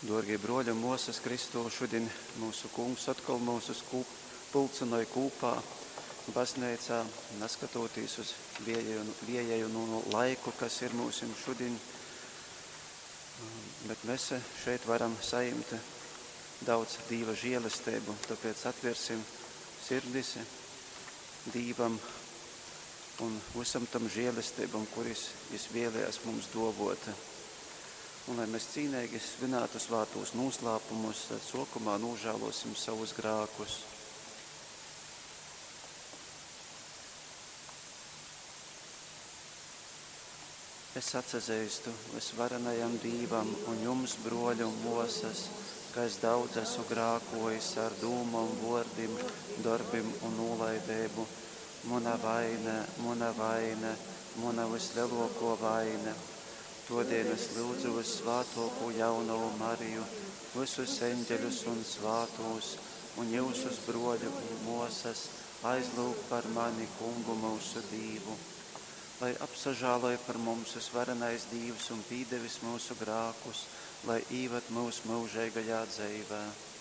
Dorgie broļi un mūsas Kristu, šodien mūsu kungs atkal mūsu pulcinoja kūpā baznīcā, neskatoties uz viejēju laiku, kas ir mūsim šodien. Bet mēs šeit varam sajimt daudz Dīva žēlastību, tāpēc atvērsim sirdis Dīvam un visam tam žēlastībam, kuris Jis vēlējās mums dovot. Un lai mēs cīnīgi svinētu svētos noslēpumus, tad sokumā nožēlosim savus grēkus. Es atsazīstu visvarenajam Dīvam un jums, broļi un mosas, ka es daudz esmu grēkojis ar dūmam, vārdiem, darbim un nolaidību. Mana vaina, mana vislielāko vaina. Todien es lūdzu visvētāko jauno Mariju, visus eņģeļus un svātos, un jūsus broļu un mosas, aizlūg par mani kungu mūsu Dīvu, lai apsažāloja par mums visvarenais Dīvs un pīdevis mūsu grēkus, lai īvat mūs mūžīgajā dzīvē.